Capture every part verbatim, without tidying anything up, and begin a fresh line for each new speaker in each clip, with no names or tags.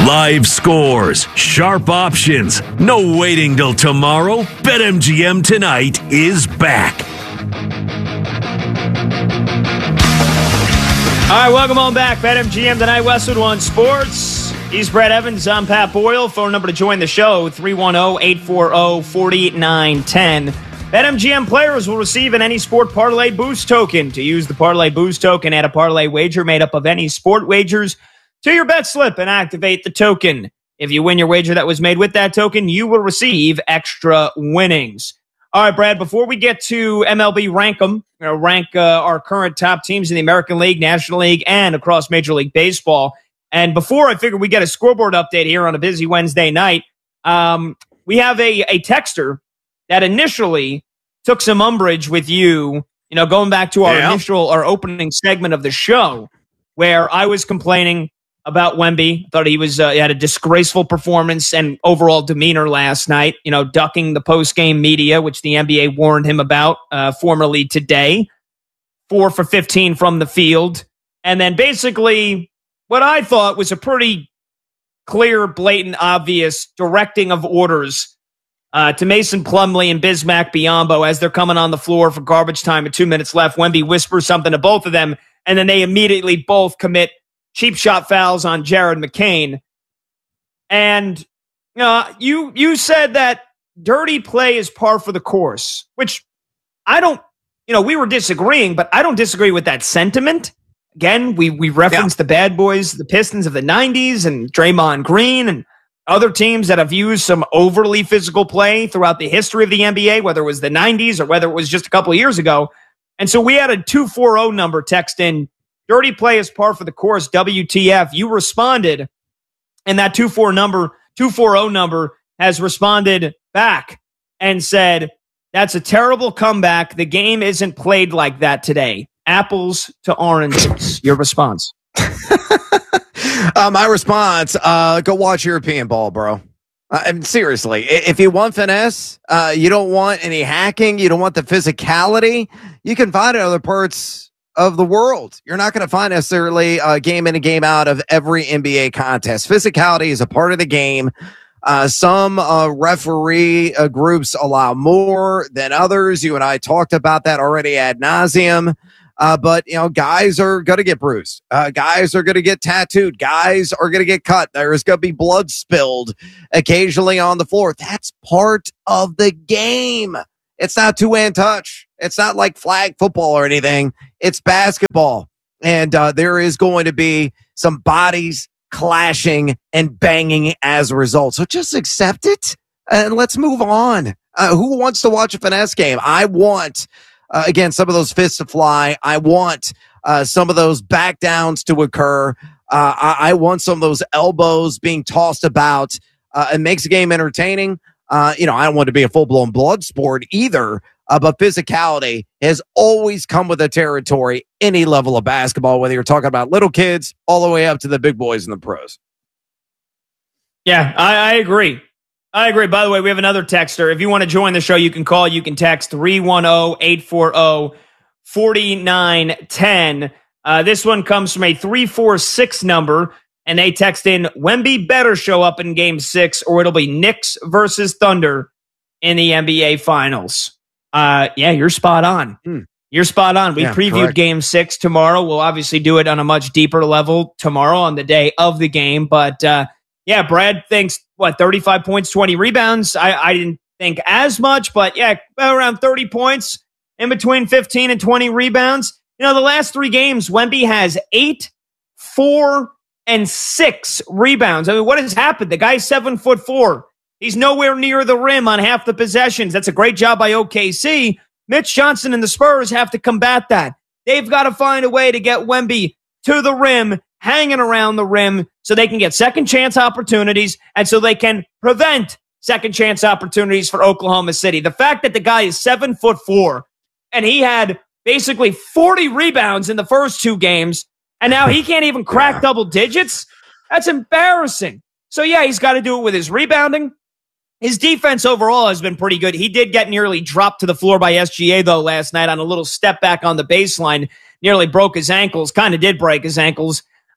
Live scores, sharp options, no waiting till tomorrow. BetMGM tonight is back.
All right, welcome on back. BetMGM tonight, Westwood One Sports. He's Brett Evans. I'm Pat Boyle. Phone number to join the show, three one zero, eight four zero, four nine one zero. BetMGM players will receive an Any Sport Parlay Boost token. To use the Parlay Boost token, add a parlay wager made up of any sport wagers to your bet slip and activate the token. If you win your wager that was made with that token, you will receive extra winnings. All right, Brad, before we get to M L B Rank 'em, you know, rank uh, our current top teams in the American League, National League, and across Major League Baseball. And before I figure we get a scoreboard update here on a busy Wednesday night, um, we have a, a texter that initially took some umbrage with you, you know, going back to our
yeah.
initial, our opening segment of the show, where I was complaining about Wemby. Thought he was uh, he had a disgraceful performance and overall demeanor last night, you know, ducking the post-game media, which the N B A warned him about uh, formerly today. Four for fifteen from the field. And then basically what I thought was a pretty clear, blatant, obvious directing of orders uh, to Mason Plumlee and Bismack Biyombo as they're coming on the floor for garbage time with two minutes left. Wemby whispers something to both of them, and then they immediately both commit cheap shot fouls on Jared McCain. And uh, you you said that dirty play is par for the course, which I don't, you know, we were disagreeing, but I don't disagree with that sentiment. Again, we we referenced yeah. the bad boys, the Pistons of the nineties, and Draymond Green, and other teams that have used some overly physical play throughout the history of the N B A, whether it was the nineties or whether it was just a couple of years ago. And so we had a two forty number text in. Dirty play is par for the course, W T F. You responded, and that two four number, two forty number has responded back and said, that's a terrible comeback. The game isn't played like that today. Apples to oranges. Your response.
uh, my response, uh, go watch European ball, bro. Uh, I mean, seriously, if you want finesse, uh, you don't want any hacking, you don't want the physicality, you can find it in other parts of the world. You're not going to find necessarily a game in and game out of every N B A contest. Physicality is a part of the game. Uh, some uh, referee uh, groups allow more than others. You and I talked about that already ad nauseum. Uh, but, you know, guys are going to get bruised. Uh, guys are going to get tattooed. Guys are going to get cut. There's going to be blood spilled occasionally on the floor. That's part of the game. It's not two-hand touch. It's not like flag football or anything. It's basketball. And uh, there is going to be some bodies clashing and banging as a result. So just accept it and let's move on. Uh, who wants to watch a finesse game? I want, uh, again, some of those fists to fly. I want uh, some of those back downs to occur. Uh, I-, I want some of those elbows being tossed about. Uh, it makes the game entertaining. Uh, you know, I don't want to be a full-blown blood sport either, uh, but physicality has always come with the territory, any level of basketball, whether you're talking about little kids all the way up to the big boys and the pros.
Yeah, I, I agree. I agree. By the way, we have another texter. If you want to join the show, you can call. You can text three one zero, eight four zero, four nine one zero. Uh, this one comes from a three four six number. And they text in, Wemby better show up in game six or it'll be Knicks versus Thunder in the N B A Finals. Uh, yeah, you're spot on. Hmm. You're spot on. We yeah, previewed correct. game six tomorrow. We'll obviously do it on a much deeper level tomorrow on the day of the game. But uh, yeah, Brad thinks, what, thirty-five points, twenty rebounds? I, I didn't think as much, but yeah, around thirty points in between fifteen and twenty rebounds. You know, the last three games, Wemby has eight, four, and six rebounds. I mean, what has happened? The guy's seven foot four. He's nowhere near the rim on half the possessions. That's a great job by O K C. Mitch Johnson and the Spurs have to combat that. They've got to find a way to get Wemby to the rim, hanging around the rim, so they can get second chance opportunities and so they can prevent second chance opportunities for Oklahoma City. The fact that the guy is seven foot four and he had basically forty rebounds in the first two games, and now he can't even crack double digits? That's embarrassing. So, yeah, he's got to do it with his rebounding. His defense overall has been pretty good. He did get nearly dropped to the floor by S G A, though, last night on a little step back on the baseline. Nearly broke his ankles. Kind of did break his ankles.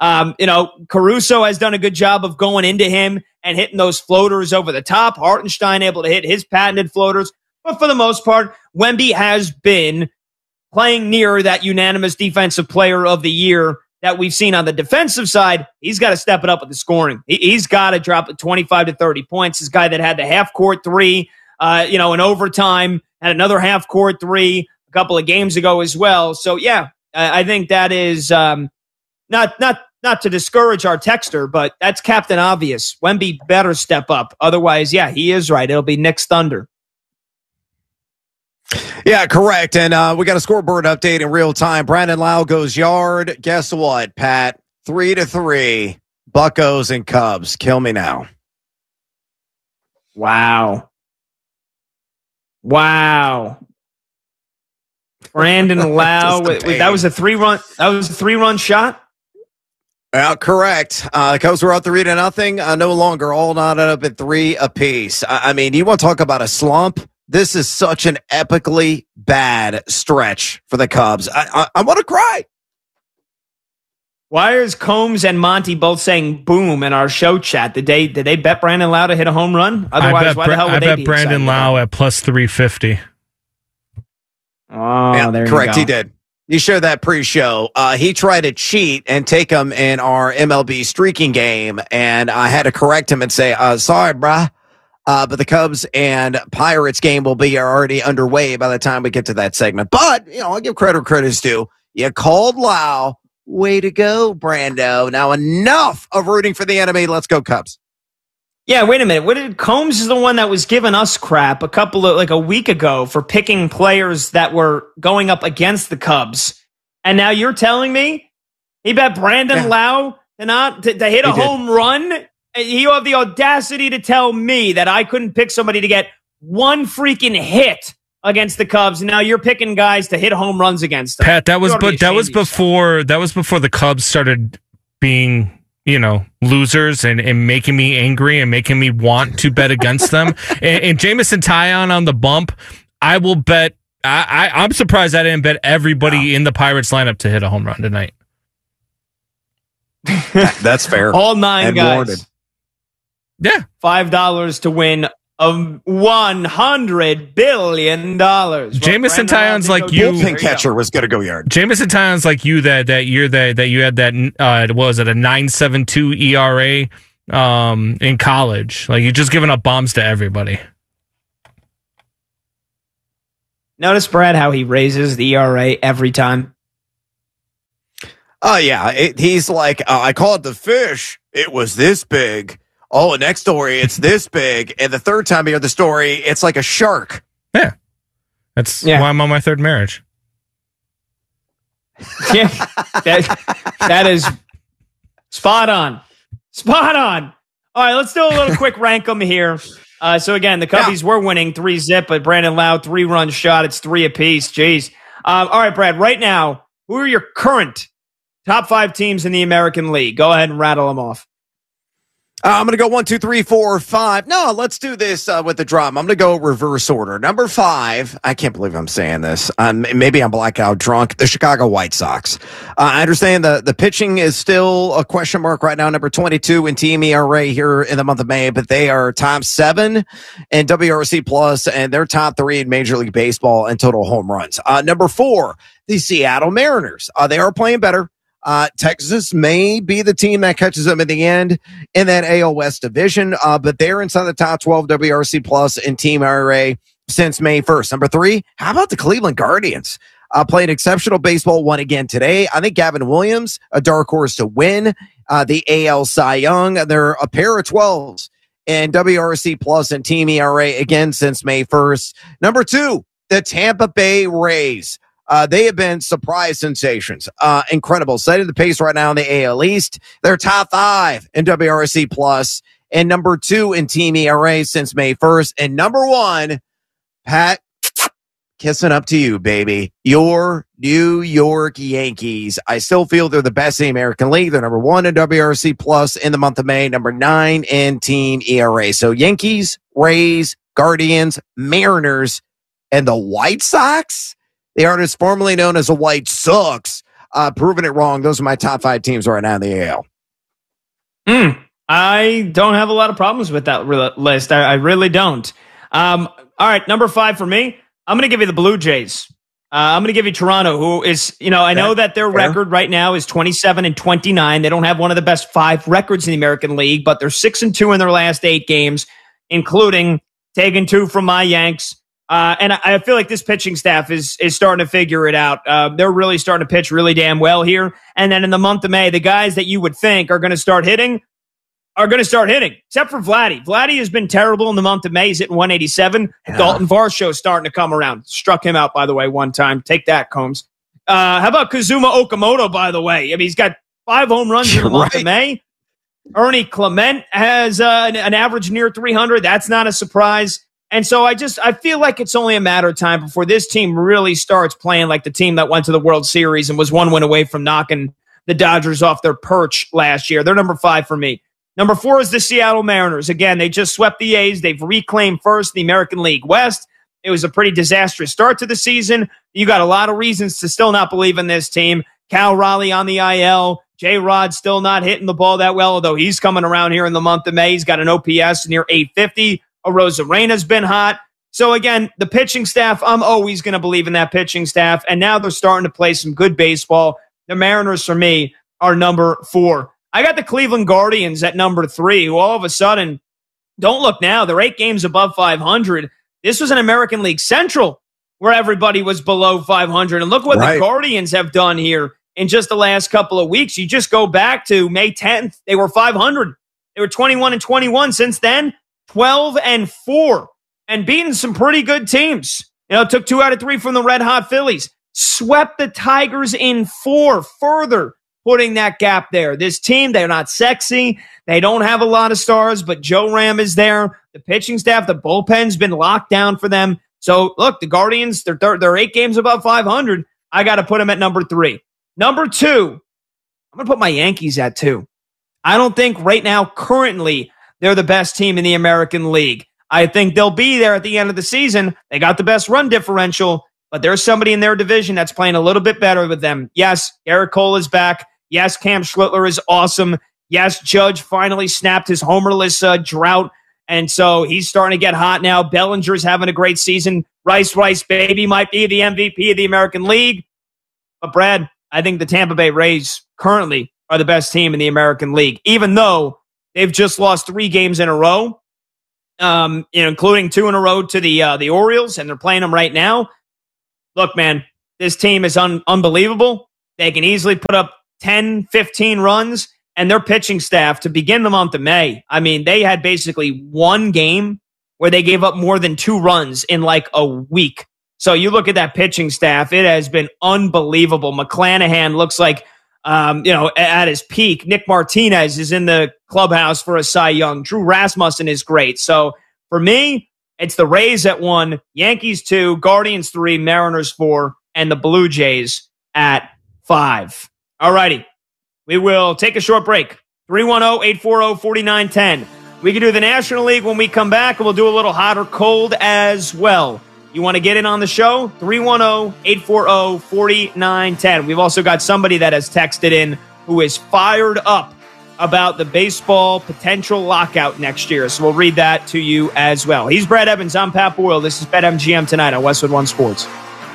Um, you know, Caruso has done a good job of going into him and hitting those floaters over the top. Hartenstein able to hit his patented floaters. But for the most part, Wemby has been playing near that unanimous defensive player of the year that we've seen on the defensive side. He's got to step it up with the scoring. He, he's got to drop it twenty-five to thirty points. This guy that had the half court three, uh, you know, in overtime, had another half court three a couple of games ago as well. So yeah, I, I think that is um, not not not to discourage our texter, but that's Captain Obvious. Wemby better step up. Otherwise, yeah, he is right. It'll be Knicks Thunder.
Yeah, correct. And uh, we got a scoreboard update in real time. Brandon Lau goes yard. Guess what, Pat? Three to three. Buccos and Cubs. Kill me now.
Wow. Wow. Brandon Lau. That was a three run. That was a three run shot.
Well, correct. Uh, the Cubs were up three to nothing. Uh, no longer all knotted up at three apiece. I, I mean, you want to talk about a slump? This is such an epically bad stretch for the Cubs. I, I, I want to cry.
Why is Combs and Monty both saying boom in our show chat? Did they did they bet Brandon Lau to hit a home run? Otherwise, why the hell would
I
they
bet
be
Brandon Lau at plus three fifty.
Oh,
yeah,
there
correct.
You go.
He did. You showed that pre-show. Uh, he tried to cheat and take him in our M L B streaking game, and I had to correct him and say, uh, sorry, brah. Uh, but the Cubs and Pirates game will be already underway by the time we get to that segment. But, you know, I'll give credit where credit's due. You called Lau. Way to go, Brando. Now enough of rooting for the enemy. Let's go, Cubs.
Yeah, wait a minute. What did Combs is the one that was giving us crap a couple of like a week ago for picking players that were going up against the Cubs. And now you're telling me he bet Brandon yeah. Lau to not to, to hit a he home did. run? You have the audacity to tell me that I couldn't pick somebody to get one freaking hit against the Cubs. And now you're picking guys to hit home runs against them.
Pat, that was but that was before that was before the Cubs started being, you know, losers and, and making me angry and making me want to bet against them. And, and Jameson Taillon on the bump, I will bet. I, I I'm surprised I didn't bet everybody wow. in the Pirates lineup to hit a home run tonight.
That's fair.
All nine and guys. Warranted.
Yeah,
five dollars to win a one hundred billion dollars.
Jameson Taillon's like you.
Bullpen catcher was going to go yard.
Jameson Taillon's like you that that year that that you had that uh, what was it a nine seven two E R A um, in college. Like you're just giving up bombs to everybody.
Notice Brad how he raises the E R A every time.
Oh yeah, it, he's like uh, I called the fish. It was this big. Oh, next story, it's this big. And the third time you hear the story, it's like a shark.
Yeah. That's yeah. why I'm on my third marriage.
Yeah. That, that is spot on. Spot on. All right, let's do a little quick rank 'em here. Uh, so, again, the Cubbies yeah. were winning three zip, but Brandon Lau, three-run shot. It's three apiece. Jeez. Um, all right, Brad, right now, who are your current top five teams in the American League? Go ahead and rattle them off.
Uh, I'm going to go one, two, three, four, five. No, let's do this uh, with the drum. I'm going to go reverse order. Number five, I can't believe I'm saying this. Um, maybe I'm blackout drunk. The Chicago White Sox. Uh, I understand the, the pitching is still a question mark right now. Number twenty-two in team E R A here in the month of May, but they are top seven in W R C plus, and they're top three in Major League Baseball in total home runs. Uh, number four, the Seattle Mariners. Uh, they are playing better. Uh, Texas may be the team that catches them in the end in that A L West division, uh, but they're inside the top twelve W R C plus in team E R A since May first. Number three, how about the Cleveland Guardians? Uh, played exceptional baseball, won again today. I think Gavin Williams, a dark horse to win uh, the A L Cy Young. They're a pair of twelves in W R C plus and team E R A again since May first. Number two, the Tampa Bay Rays. Uh, they have been surprise sensations. Uh, incredible. Setting the pace right now in the A L East. They're top five in W R C plus and number two in team E R A since May first. And number one, Pat, kissing up to you, baby. Your New York Yankees. I still feel they're the best in the American League. They're number one in W R C plus in the month of May, number nine in team E R A. So Yankees, Rays, Guardians, Mariners, and the White Sox. The artist formerly known as the White Sox. uh, proving it wrong. Those are my top five teams right now in the A L.
Mm, I don't have a lot of problems with that re- list. I, I really don't. Um, all right, number five for me, I'm going to give you the Blue Jays. Uh, I'm going to give you Toronto, who is, you know, I know that their
Fair.
record right now is twenty-seven and twenty-nine. They don't have one of the best five records in the American League, but they're six and two in their last eight games, including taking two from my Yanks. Uh, and I, I feel like this pitching staff is is starting to figure it out. Uh, they're really starting to pitch really damn well here. And then in the month of May, the guys that you would think are going to start hitting are going to start hitting, except for Vladdy. Vladdy has been terrible in the month of May. He's hitting one eighty-seven. Yeah. Dalton Varsho's starting to come around. Struck him out, by the way, one time. Take that, Combs. Uh, how about Kazuma Okamoto, by the way? I mean, he's got five home runs in the month right. of May. Ernie Clement has uh, an, an average near three hundred. That's not a surprise. And so I just, I feel like it's only a matter of time before this team really starts playing like the team that went to the World Series and was one win away from knocking the Dodgers off their perch last year. They're number five for me. Number four is the Seattle Mariners. Again, they just swept the A's. They've reclaimed first the American League West. It was a pretty disastrous start to the season. You got a lot of reasons to still not believe in this team. Cal Raleigh on the I L. J-Rod still not hitting the ball that well, although he's coming around here in the month of May. He's got an O P S near eight fifty. Arozarena's been hot. So again, the pitching staff, I'm always going to believe in that pitching staff. And now they're starting to play some good baseball. The Mariners, for me, are number four. I got the Cleveland Guardians at number three, who all of a sudden, don't look now, they're eight games above five hundred. This was an American League Central where everybody was below five hundred. And look what right. the Guardians have done here in just the last couple of weeks. You just go back to May tenth, they were five hundred. They were twenty-one and twenty-one. Since then, twelve and four, and beating some pretty good teams. You know, took two out of three from the Red Hot Phillies. Swept the Tigers in four, further putting that gap there. This team, they're not sexy. They don't have a lot of stars, but Joe Ram is there. The pitching staff, the bullpen's been locked down for them. So, look, the Guardians, they're, they're, they're eight games above five hundred. I got to put them at number three. Number two, I'm going to put my Yankees at two. I don't think right now, currently, they're the best team in the American League. I think they'll be there at the end of the season. They got the best run differential, but there's somebody in their division that's playing a little bit better with them. Yes, Garrett Cole is back. Yes, Cam Schlittler is awesome. Yes, Judge finally snapped his homerless uh, drought, and so he's starting to get hot now. Bellinger's having a great season. Rice Rice Baby might be the M V P of the American League. But, Brad, I think the Tampa Bay Rays currently are the best team in the American League, even though they've just lost three games in a row, um, you know, including two in a row to the uh, the Orioles, and they're playing them right now. Look, man, this team is un- unbelievable. They can easily put up ten, fifteen runs, and their pitching staff to begin the month of May, I mean, they had basically one game where they gave up more than two runs in like a week. So you look at that pitching staff, it has been unbelievable. McClanahan looks like, um, you know, at his peak. Nick Martinez is in the clubhouse for a Cy Young. Drew Rasmussen is great. So for me, it's the Rays at one, Yankees two, Guardians three, Mariners four, and the Blue Jays at five. All righty. We will take a short break. three one zero, eight four zero, four nine one zero. We can do the National League when we come back, and we'll do a little hot or cold as well. You want to get in on the show? three one zero, eight four zero, four nine one zero. We've also got somebody that has texted in who is fired up about the baseball potential lockout next year. So we'll read that to you as well. He's Brad Evans. I'm Pat Boyle. This is BetMGM tonight on Westwood One Sports.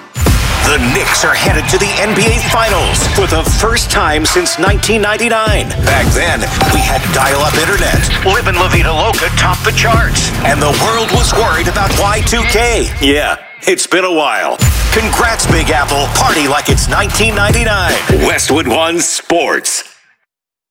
The Knicks are headed to the N B A Finals for the first time since nineteen ninety-nine. Back then, we had dial-up internet. Live in La Vida Loca topped the charts. And the world was worried about Y two K. Yeah, it's been a while. Congrats, Big Apple. Party like it's nineteen ninety-nine. Westwood One Sports.